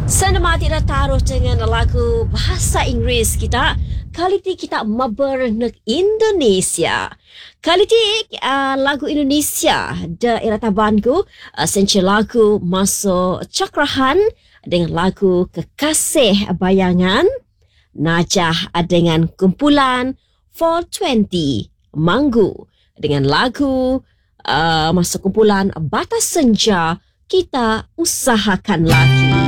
Senama tidak taruh dengan lagu bahasa Inggeris kita. Kali ini kita mabar nek Indonesia. Kali ini lagu Indonesia da era tabanku senci lagu masuk cakrahan dengan lagu Kekasih Bayangan. Najah dengan kumpulan 420 Manggu dengan lagu masuk kumpulan Batas Senja Kita Usahakan Lagi.